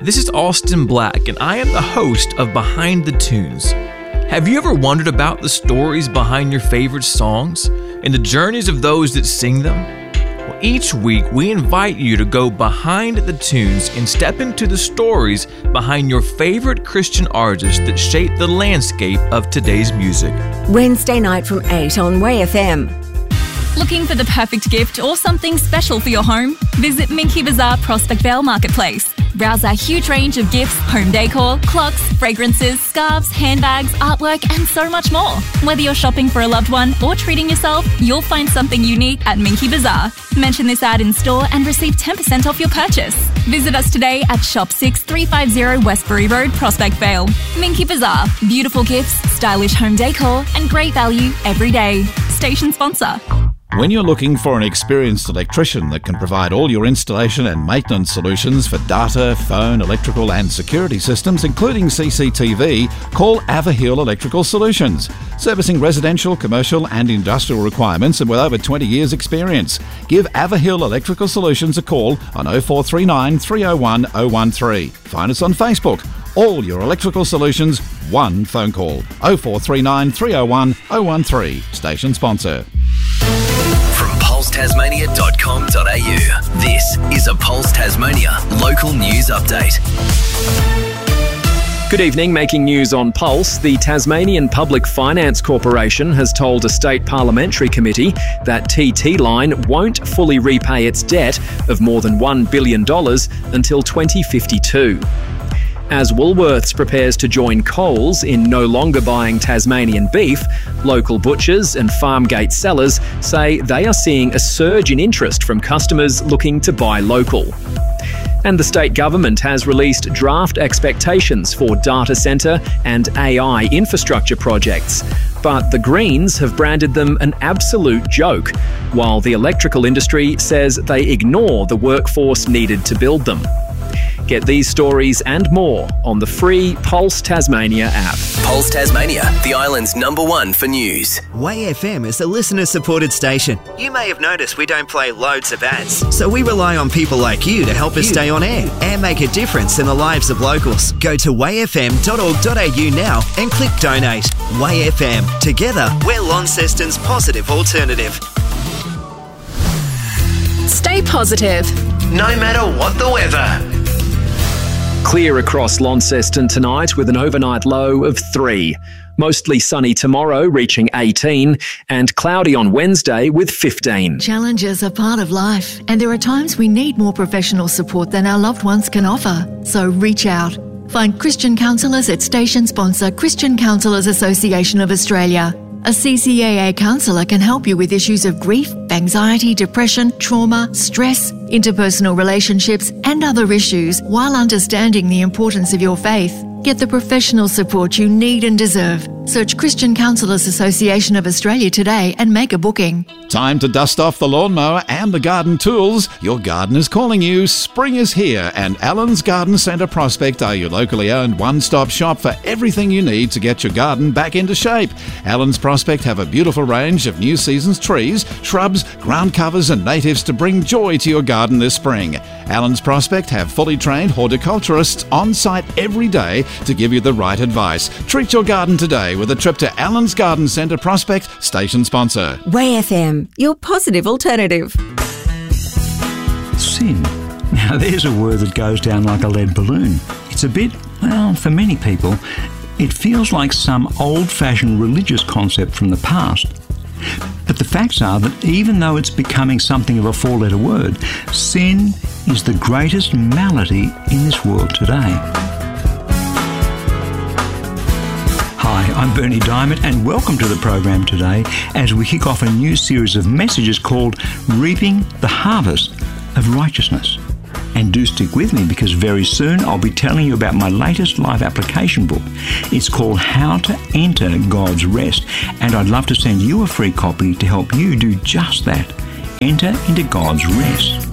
This is Austin Black, and I am the host of Behind the Tunes. Have you ever wondered about the stories behind your favorite songs and the journeys of those that sing them? Well, each week, we invite you to go behind the tunes and step into the stories behind your favorite Christian artists that shape the landscape of today's music. Wednesday night from 8 on Way FM. Looking for the perfect gift or something special for your home? Visit Minky Bazaar Prospect Vale Marketplace. Browse our huge range of gifts, home decor, clocks, fragrances, scarves, handbags, artwork, and so much more. Whether you're shopping for a loved one or treating yourself, you'll find something unique at Minky Bazaar. Mention this ad in store and receive 10% off your purchase. Visit us today at Shop 6350 Westbury Road, Prospect Vale. Minky Bazaar. Beautiful gifts, stylish home decor, and great value every day. Station sponsor. When you're looking for an experienced electrician that can provide all your installation and maintenance solutions for data, phone, electrical and security systems, including CCTV, call Averhill Electrical Solutions. Servicing residential, commercial and industrial requirements and with over 20 years experience. Give Averhill Electrical Solutions a call on 0439 301 013. Find us on Facebook. All your electrical solutions, one phone call. 0439 301 013. Station sponsor. From pulsetasmania.com.au, this is a Pulse Tasmania local news update. Good evening. Making news on Pulse, the Tasmanian Public Finance Corporation has told a state parliamentary committee that TT Line won't fully repay its debt of more than $1 billion until 2052. As Woolworths prepares to join Coles in no longer buying Tasmanian beef, local butchers and farm gate sellers say they are seeing a surge in interest from customers looking to buy local. And the state government has released draft expectations for data centre and AI infrastructure projects. But the Greens have branded them an absolute joke, while the electrical industry says they ignore the workforce needed to build them. Get these stories and more on the free Pulse Tasmania app. Pulse Tasmania, the island's #1 for news. Way FM is a listener-supported station. You may have noticed we don't play loads of ads, so we rely on people like you to help us stay on air and make a difference in the lives of locals. Go to wayfm.org.au now and click donate. Way FM. Together, we're Launceston's positive alternative. Stay positive, No matter what the weather. Clear across Launceston tonight with an overnight low of 3. Mostly sunny tomorrow, reaching 18, and cloudy on Wednesday with 15. Challenges are part of life, and there are times we need more professional support than our loved ones can offer. So reach out. Find Christian counsellors at station sponsor Christian Counsellors Association of Australia. A CCAA counsellor can help you with issues of grief, anxiety, depression, trauma, stress, interpersonal relationships and other issues while understanding the importance of your faith. Get the professional support you need and deserve. Search Christian Counsellors Association of Australia today and make a booking. Time to dust off the lawnmower and the garden tools. Your garden is calling you. Spring is here, and Allen's Garden Centre Prospect are your locally owned one-stop shop for everything you need to get your garden back into shape. Allen's Prospect have a beautiful range of new season's trees, shrubs, ground covers and natives to bring joy to your garden this spring. Allen's Prospect have fully trained horticulturists on site every day to give you the right advice. Treat your garden today with a trip to Allen's Garden Centre Prospect, station sponsor. Way FM, your positive alternative. Sin. Now there's a word that goes down like a lead balloon. It's a bit, well, for many people, it feels like some old-fashioned religious concept from the past. But the facts are that even though it's becoming something of a four-letter word, sin is the greatest malady in this world today. Hi, I'm Bernie Diamond and welcome to the program today as we kick off a new series of messages called Reaping the Harvest of Righteousness. And do stick with me because very soon I'll be telling you about my latest live application book. It's called How to Enter God's Rest, and I'd love to send you a free copy to help you do just that. Enter into God's rest.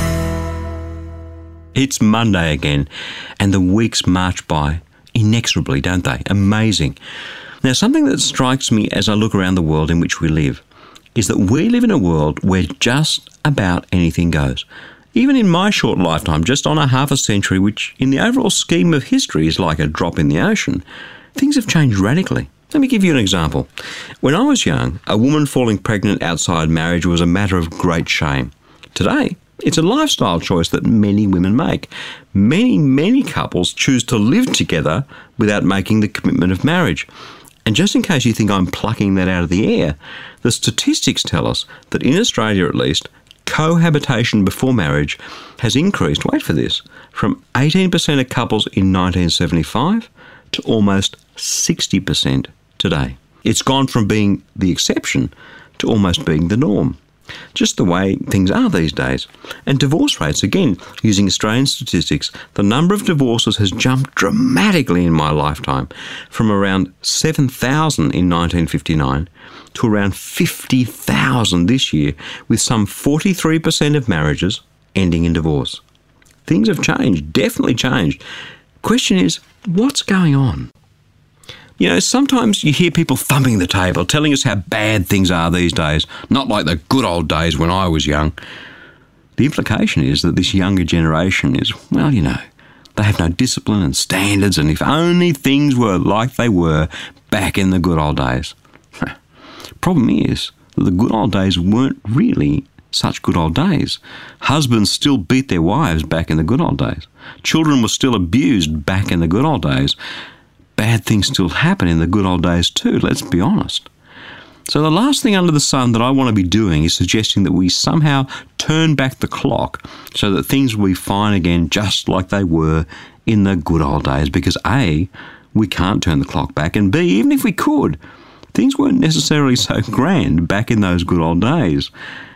It's Monday again, and the weeks march by inexorably, don't they? Amazing. Now, something that strikes me as I look around the world in which we live is that we live in a world where just about anything goes. Even in my short lifetime, just on a half a century, which in the overall scheme of history is like a drop in the ocean, things have changed radically. Let me give you an example. When I was young, a woman falling pregnant outside marriage was a matter of great shame. Today, it's a lifestyle choice that many women make. Many couples choose to live together without making the commitment of marriage. And just in case you think I'm plucking that out of the air, the statistics tell us that in Australia at least, cohabitation before marriage has increased, wait for this, from 18% of couples in 1975 to almost 60% today. It's gone from being the exception to almost being the norm. Just the way things are these days. And divorce rates, again, using Australian statistics, the number of divorces has jumped dramatically in my lifetime, from around 7,000 in 1959 to around 50,000 this year, with some 43% of marriages ending in divorce. Things have changed, definitely changed. Question is, what's going on? You know, sometimes you hear people thumping the table, telling us how bad things are these days, not like the good old days when I was young. The implication is that this younger generation is, well, you know, they have no discipline and standards, and if only things were like they were back in the good old days. Problem is that the good old days weren't really such good old days. Husbands still beat their wives back in the good old days. Children were still abused back in the good old days. Bad things still happen in the good old days too, let's be honest. So the last thing under the sun that I want to be doing is suggesting that we somehow turn back the clock so that things will be fine again just like they were in the good old days, because A, we can't turn the clock back, and B, even if we could, things weren't necessarily so grand back in those good old days.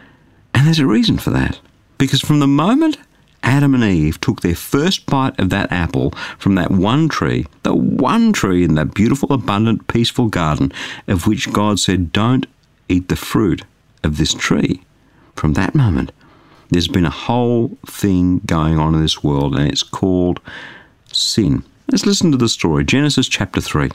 And there's a reason for that. Because from the moment Adam and Eve took their first bite of that apple from that one tree, the one tree in that beautiful, abundant, peaceful garden of which God said, don't eat the fruit of this tree, from that moment, there's been a whole thing going on in this world, and it's called sin. Let's listen to the story. Genesis chapter 3.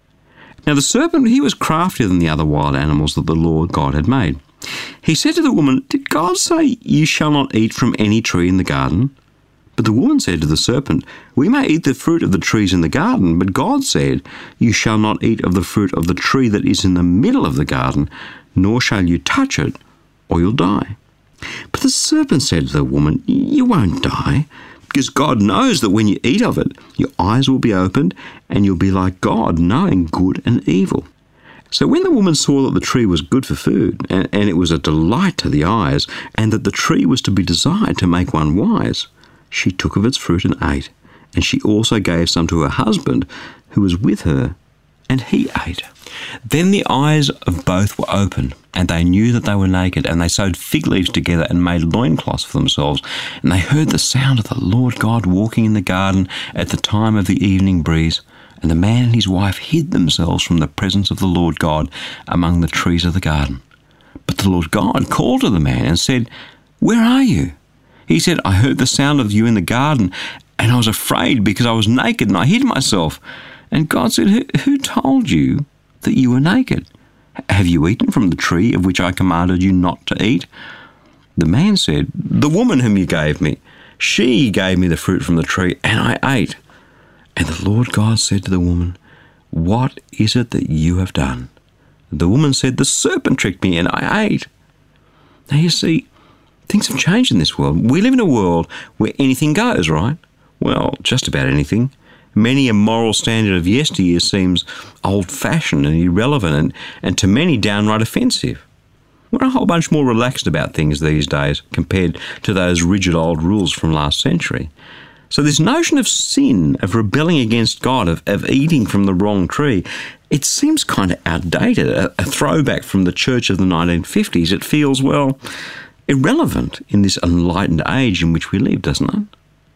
Now the serpent, he was craftier than the other wild animals that the Lord God had made. He said to the woman, did God say, you shall not eat from any tree in the garden? But the woman said to the serpent, we may eat the fruit of the trees in the garden, but God said, you shall not eat of the fruit of the tree that is in the middle of the garden, nor shall you touch it, or you'll die. But the serpent said to the woman, you won't die, because God knows that when you eat of it, your eyes will be opened, and you'll be like God, knowing good and evil. So when the woman saw that the tree was good for food, and it was a delight to the eyes, and that the tree was to be desired to make one wise, she took of its fruit and ate, and she also gave some to her husband, who was with her, and he ate. Then the eyes of both were opened, and they knew that they were naked, and they sewed fig leaves together and made loincloths for themselves. And they heard the sound of the Lord God walking in the garden at the time of the evening breeze. And the man and his wife hid themselves from the presence of the Lord God among the trees of the garden. But the Lord God called to the man and said, where are you? He said, I heard the sound of you in the garden, and I was afraid because I was naked and I hid myself. And God said, who told you that you were naked? Have you eaten from the tree of which I commanded you not to eat? The man said, the woman whom you gave me, she gave me the fruit from the tree, and I ate. And the Lord God said to the woman, what is it that you have done? The woman said, the serpent tricked me and I ate. Now you see, things have changed in this world. We live in a world where anything goes, right? Well, just about anything. Many a moral standard of yesteryear seems old-fashioned and irrelevant and to many downright offensive. We're a whole bunch more relaxed about things these days compared to those rigid old rules from last century. So this notion of sin, of rebelling against God, of eating from the wrong tree, it seems kind of outdated, a throwback from the church of the 1950s. It feels, well, irrelevant in this enlightened age in which we live, doesn't it?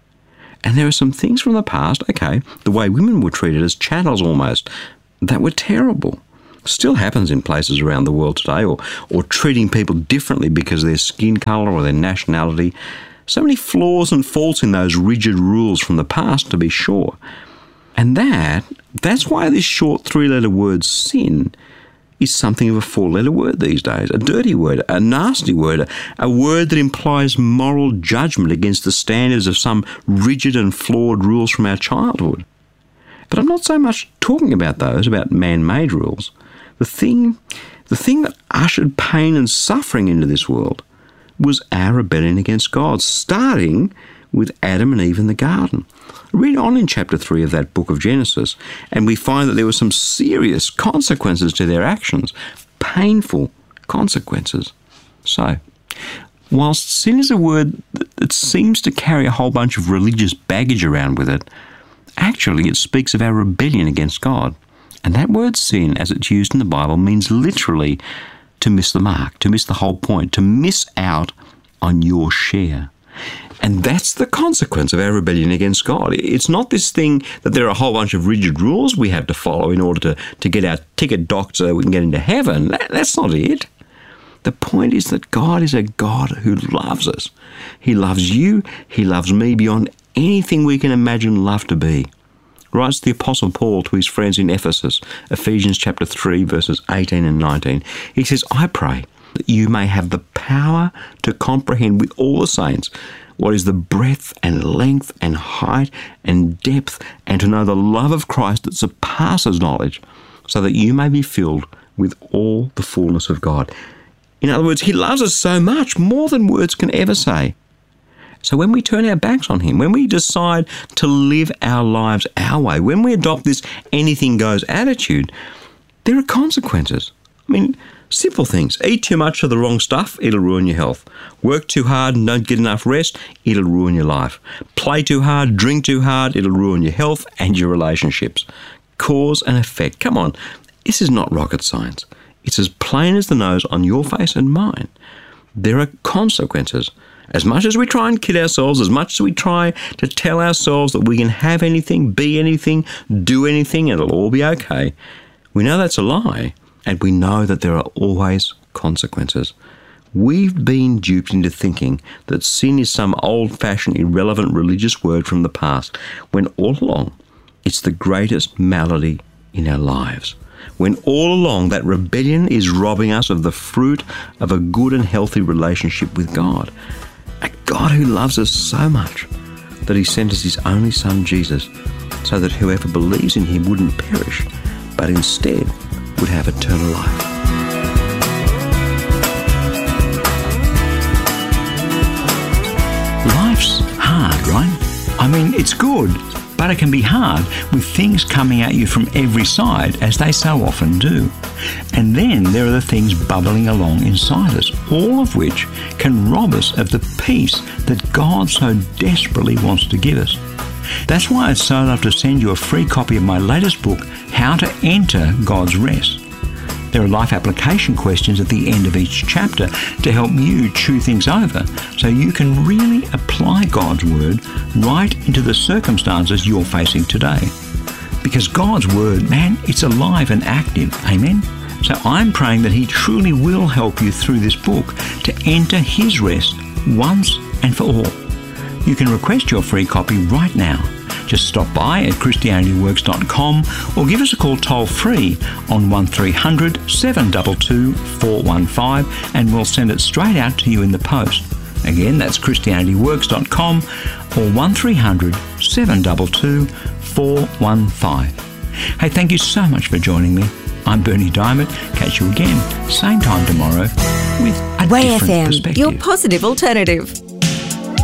And there are some things from the past, okay, the way women were treated as chattels almost, that were terrible. Still happens in places around the world today, or treating people differently because of their skin colour or their nationality. So many flaws and faults in those rigid rules from the past, to be sure. And that's why this short three-letter word sin is something of a four-letter word these days, a dirty word, a nasty word, a word that implies moral judgment against the standards of some rigid and flawed rules from our childhood. But I'm not so much talking about those, about man-made rules. The thing that ushered pain and suffering into this world was our rebellion against God, starting with Adam and Eve in the garden. Read on in chapter 3 of that book of Genesis, and we find that there were some serious consequences to their actions, painful consequences. So, whilst sin is a word that seems to carry a whole bunch of religious baggage around with it, actually it speaks of our rebellion against God. And that word sin, as it's used in the Bible, means literally to miss the mark, to miss the whole point, to miss out on your share. And that's the consequence of our rebellion against God. It's not this thing that there are a whole bunch of rigid rules we have to follow in order to get our ticket docked so we can get into heaven. That's not it. The point is that God is a God who loves us. He loves you. He loves me beyond anything we can imagine love to be. Writes the Apostle Paul to his friends in Ephesus, Ephesians chapter 3, verses 18 and 19. He says, I pray that you may have the power to comprehend with all the saints what is the breadth and length and height and depth, and to know the love of Christ that surpasses knowledge, so that you may be filled with all the fullness of God. In other words, he loves us so much, more than words can ever say. So when we turn our backs on him, when we decide to live our lives our way, when we adopt this anything goes attitude, there are consequences. I mean, simple things. Eat too much of the wrong stuff, it'll ruin your health. Work too hard and don't get enough rest, it'll ruin your life. Play too hard, drink too hard, it'll ruin your health and your relationships. Cause and effect. Come on, this is not rocket science. It's as plain as the nose on your face and mine. There are consequences. As much as we try and kid ourselves, as much as we try to tell ourselves that we can have anything, be anything, do anything, and it'll all be okay, we know that's a lie, and we know that there are always consequences. We've been duped into thinking that sin is some old-fashioned, irrelevant religious word from the past, when all along it's the greatest malady in our lives. When all along that rebellion is robbing us of the fruit of a good and healthy relationship with God. A God who loves us so much that he sent us his only Son, Jesus, so that whoever believes in him wouldn't perish, but instead would have eternal life. Life's hard, right? I mean, it's good, but it can be hard with things coming at you from every side, as they so often do. And then there are the things bubbling along inside us, all of which can rob us of the peace that God so desperately wants to give us. That's why I'd so love to send you a free copy of my latest book, How to Enter God's Rest. There are life application questions at the end of each chapter to help you chew things over so you can really apply God's Word right into the circumstances you're facing today. Because God's Word, man, it's alive and active. Amen? So I'm praying that he truly will help you through this book to enter his rest once and for all. You can request your free copy right now. Just stop by at ChristianityWorks.com or give us a call toll-free on 1300 722 415 and we'll send it straight out to you in the post. Again, that's ChristianityWorks.com or 1300 722 415. Hey, thank you so much for joining me. I'm Bernie Diamond. Catch you again, same time tomorrow with a Way different FM, perspective. your positive alternative.